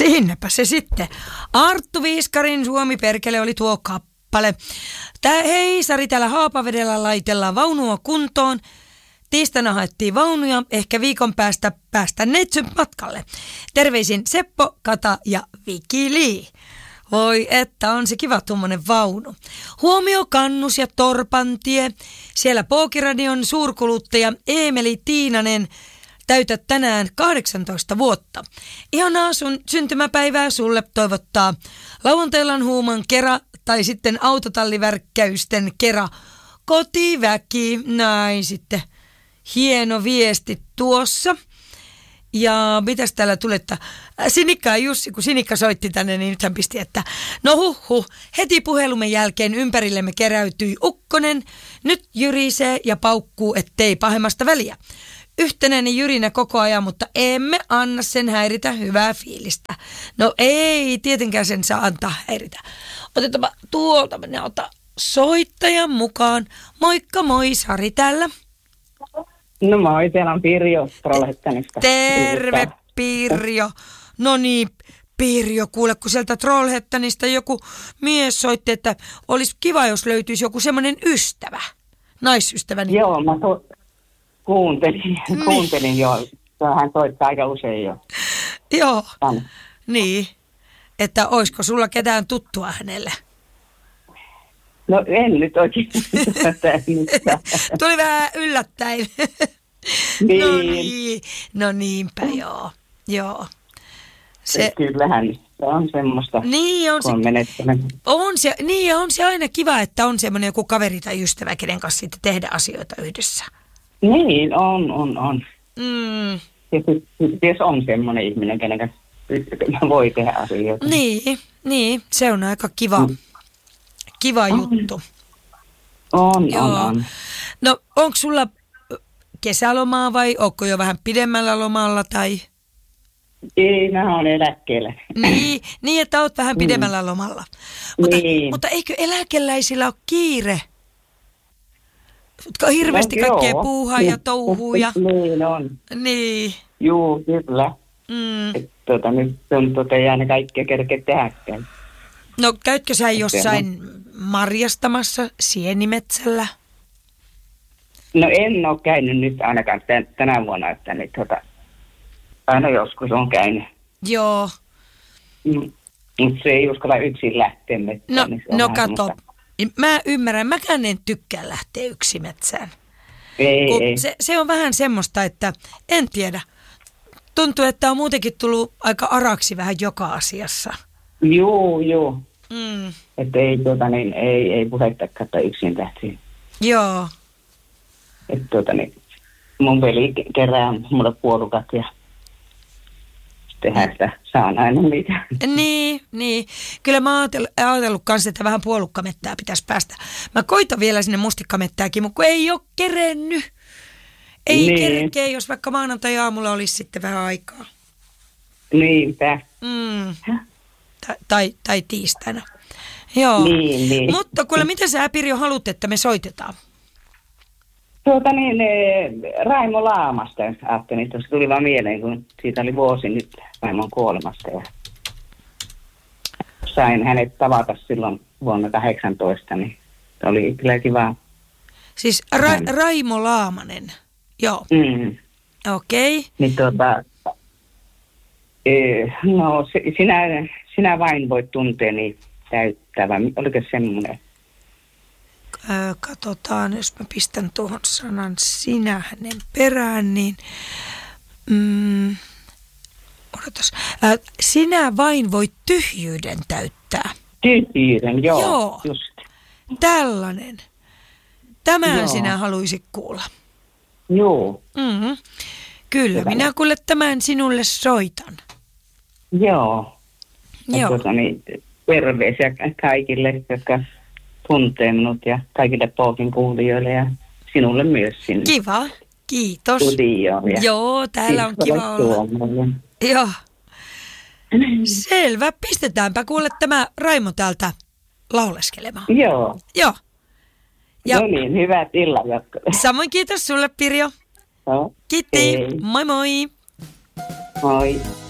Sinnepä se sitten. Arttu Viiskarin Suomi perkele oli tuo kappale. Hei Sari, täällä Haapavedellä laitellaan vaunua kuntoon. Tiistaina haettiin vaunuja, ehkä viikon päästä päästään neitsyn matkalle. Terveisin Seppo, Kata ja Viki Lee. Voi että on se kiva tuommoinen vaunu. Huomio Kannus ja Torpantie. Siellä Pookiradion suurkuluttaja Eemeli Tiinanen täytät tänään 18 vuotta. Ihanaa sun syntymäpäivää sulle toivottaa Lauantaillan huuman Kera tai sitten autotallivärkkäysten Kera kotiväki. Näin sitten. Hieno viesti tuossa. Ja mitäs täällä tulee, että Sinikka ja Jussi, kun Sinikka soitti tänne, niin nyt hän pisti, että no heti puhelumme jälkeen ympärillemme keräytyi ukkonen. Nyt jyrisee ja paukkuu, ettei pahemmasta väliä. Yhtenäinen jyrinä koko ajan, mutta emme anna sen häiritä hyvää fiilistä. No ei, tietenkään sen saa antaa häiritä. Otetaanpa tuolta, minä otan soittajan mukaan. Moikka moi, Sari täällä. No moi, siellä on Pirjo Trollhättanista. Terve Pirjo. No niin, Pirjo, kuule, kun sieltä Trollhättanista joku mies soitti, että olisi kiva, jos löytyisi joku semmoinen ystävä, naisystävä. Niin. Joo, mä kuuntelin jo. Hän soittaa aika usein jo. Joo, niin. Että olisiko sulla ketään tuttua hänelle? No en nyt oikein. Tuli vähän yllättäen. Niin. No niinpä joo. Kyllähän se on semmoista, niin on kun on menettänyt. On se aina kiva, että on semmoinen joku kaveri tai ystävä, kenen kanssa sitten tehdä asioita yhdessä. Niin, on. Mm. Ja jos on semmoinen ihminen, kenen kanssa voi tehdä asioita. Niin, se on aika kiva juttu. On. No, onko sulla kesälomaa vai onko jo vähän pidemmällä lomalla tai? Ei, mä oon eläkkeellä. Niin, että oot vähän pidemmällä lomalla. Mutta eikö eläkeläisillä ole kiire? Jotka hirveästi kaikkea puuhaa ja touhuja. Niin on. Niin. Juu, kyllä. Nyt ei aina kaikkea kerkeä tehdäkään. No käytkö sä jossain marjastamassa sienimetsällä? No en ole käynyt nyt ainakaan tänä vuonna, että nyt aina joskus on käynyt. Joo. Mutta se ei uskalla yksin lähteä metsään. No kato, mä ymmärrän, mäkään en tykkää lähteä yksin metsään. Ei. Se on vähän semmoista, että en tiedä. Tuntuu, että on muutenkin tullut aika araksi vähän joka asiassa. Joo. Että ei puhettakaan, että yksin lähtiä. Joo. Että mun veli kerää mulle puolukat ja tehdään sitä, saan aina niitä. Niin. Kyllä mä oon ajatellut kanssa, että vähän puolukkamettää pitäisi päästä. Mä koitan vielä sinne mustikkamettääkin, mutta kun ei ole kerennyt. Ei kerkeä, jos vaikka maanantai-aamulla olisi sitten vähän aikaa. Niinpä. Tai tiistaina. Joo. Niin. Mutta kuule, mitä sä Pirjo haluat, että me soitetaan? Raimo Laamasta ajattelin, että se tuli vaan mieleen, kun siitä oli vuosi nyt Raimon kuolemasta. Ja sain hänet tavata silloin vuonna 2018, niin se oli kyllä kiva. Siis Raimo Laamanen, joo. Okei. Niin no sinä vain voit tunteeni täyttävä. Oliko semmoinen? Katsotaan, jos mä pistän tuohon sanan sinä hänen perään, niin odotas. Sinä vain voit tyhjyyden täyttää. Tyhjyyden, joo. Just. Tällainen. Tämän sinä haluisit kuulla. Joo. Kyllä, hyvä. Minä kuule tämän sinulle soitan. Joo. Terveisiä kaikille, jotka tuntee minut ja kaikille Pookin kuulijoille ja sinulle myös sinne. Kiva, kiitos. Joo, täällä on kiva olla. Joo. Selvä, pistetäänpä kuule tämä Raimo täältä lauleskelemaan. Joo. Ja no niin, hyvät illan jatkoa. Samoin kiitos sulle Pirjo. No, Kiitti, moi moi. Moi.